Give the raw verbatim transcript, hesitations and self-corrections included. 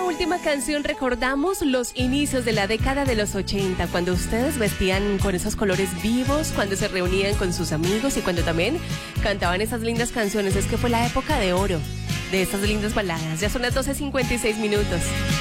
última canción recordamos los inicios de la década de los ochenta, cuando ustedes vestían con esos colores vivos, cuando se reunían con sus amigos y cuando también cantaban esas lindas canciones. Es que fue la época de oro de estas lindas baladas. Ya son las doce cincuenta y seis minutos.